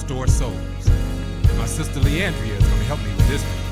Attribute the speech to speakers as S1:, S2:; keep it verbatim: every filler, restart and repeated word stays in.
S1: restore souls. My sister Leandria is going to help me with this one.